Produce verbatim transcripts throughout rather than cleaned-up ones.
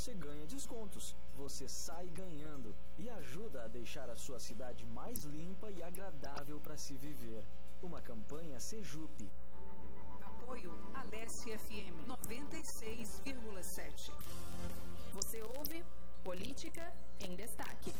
você ganha descontos. Você sai ganhando e ajuda a deixar a sua cidade mais limpa e agradável para se viver. Uma campanha Sejup. Apoio Alesse F M noventa e seis vírgula sete. Você ouve Política em Destaque.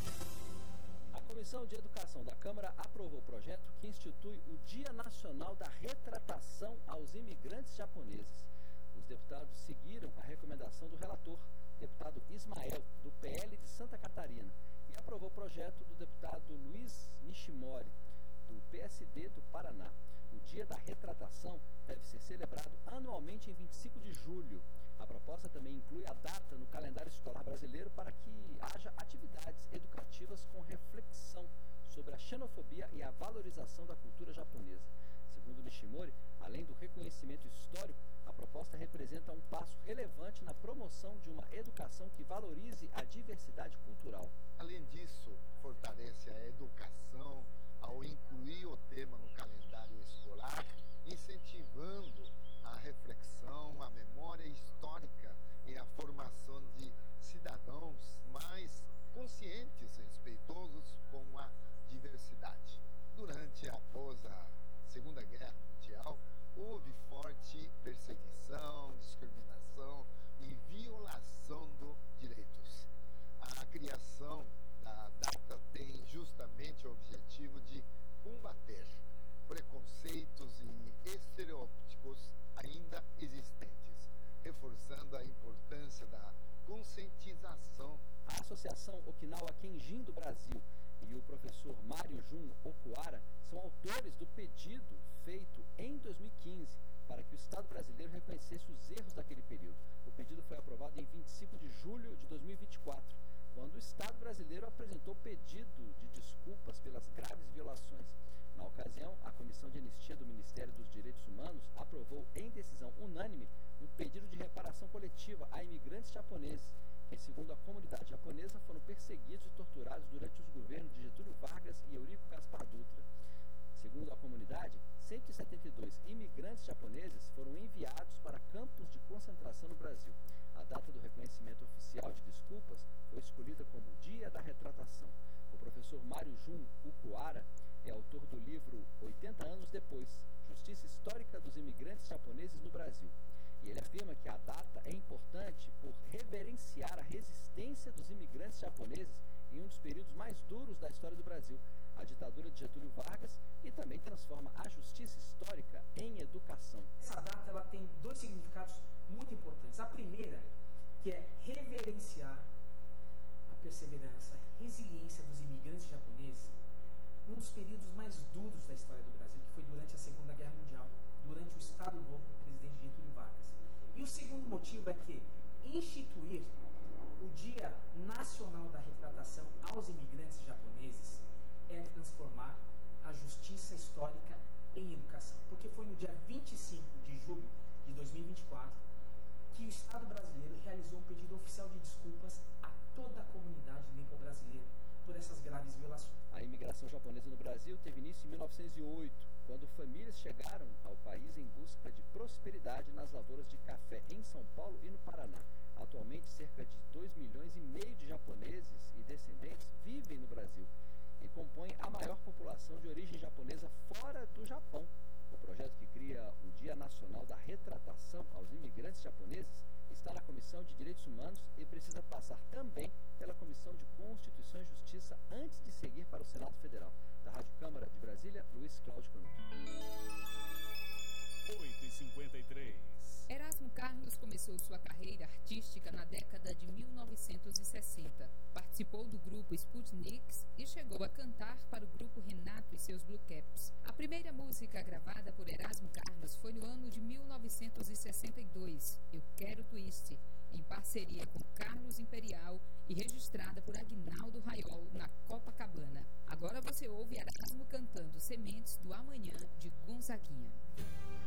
A Comissão de Educação da Câmara aprovou o projeto que institui o Dia Nacional da Retratação aos Imigrantes Japoneses. Os deputados seguiram a recomendação do relator, deputado Ismael, do P L de Santa Catarina, e aprovou o projeto do deputado Luiz Nishimori, do P S D do Paraná. O Dia da Retratação deve ser celebrado anualmente em vinte e cinco de julho. A proposta também inclui a data no calendário escolar brasileiro para que haja atividades educativas com reflexão sobre a xenofobia e a valorização da cultura japonesa. Segundo Nishimori, além do reconhecimento histórico, a proposta representa um passo relevante na promoção de uma educação que valorize a diversidade cultural. Além disso, fortalece a educação ao incluir o tema no calendário escolar, incentivando a reflexão, a memória histórica e a formação de cidadãos mais conscientes e respeitosos com a diversidade. Durante e após a Segunda Guerra Mundial, houve forte perseguição, discriminação e violação dos direitos. A criação da data tem justamente o objetivo de combater preconceitos e estereótipos ainda existentes, reforçando a importância da conscientização. A Associação Okinawa Kenjin do Brasil e o professor Mário Jun Okuara são autores do pedido feito em dois mil e quinze para que o Estado brasileiro reconhecesse os erros daquele período. O pedido foi aprovado em vinte e cinco de julho de dois mil e vinte e quatro, quando o Estado brasileiro apresentou pedido de desculpas pelas graves violações. Na ocasião, a Comissão de Anistia do Ministério dos Direitos Humanos aprovou em decisão unânime um pedido de reparação coletiva a imigrantes japoneses, que, segundo a comunidade japonesa, foram perseguidos e torturados durante os governos de Getúlio Vargas e Eurico Gaspar Dutra. Segundo a comunidade, cento e setenta e dois imigrantes japoneses foram enviados para campos de concentração no Brasil. A data do reconhecimento oficial de desculpas foi escolhida como Dia da Retratação. O professor Mário Jun Ukuara é autor do livro oitenta anos depois, Justiça Histórica dos Imigrantes Japoneses no Brasil. E ele afirma que a data é importante por reverenciar a resistência dos imigrantes japoneses em um dos períodos mais duros da história do Brasil, a ditadura de Getúlio Vargas, e também transforma a justiça histórica em educação. Essa data ela tem dois significados muito importantes. A primeira, que é reverenciar a perseverança, a resiliência dos imigrantes japoneses num dos períodos mais duros da história do Brasil, que foi durante a Segunda Guerra Mundial, durante o Estado Novo do presidente Getúlio Vargas. E o segundo motivo é que instituir o Dia Nacional da Retratação aos imigrantes japoneses é transformar a justiça histórica em educação. Porque foi no dia vinte e cinco de julho de dois mil e vinte e quatro que o Estado brasileiro realizou um pedido oficial de desculpas a toda a comunidade nipo-brasileira por essas graves violações. A imigração japonesa no Brasil teve início em mil novecentos e oito, quando famílias chegaram ao país em busca de prosperidade nas lavouras de café em São Paulo e no Paraná. Atualmente, cerca de dois milhões e meio de japoneses e descendentes vivem no Brasil e compõem a maior população de origem japonesa fora do Japão. O projeto que cria o Dia Nacional da Retratação aos Imigrantes Japoneses está na Comissão de Direitos Humanos e precisa passar também pela Comissão de Constituição e Justiça antes de seguir para o Senado Federal. Da Rádio Câmara de Brasília, Luiz Cláudio Canuto. oito e cinquenta e três. Erasmo Carlos começou sua carreira artística na década de mil novecentos e sessenta. Participou do grupo Sputniks e chegou a cantar para o grupo Renato e seus Blue Caps. A primeira música gravada por Erasmo Carlos foi no ano de mil novecentos e sessenta e dois, Eu Quero Twist, em parceria com Carlos Imperial e registrada por Aguinaldo Raiol na Copacabana. Agora você ouve Erasmo cantando Sementes do Amanhã, de Gonzaguinha.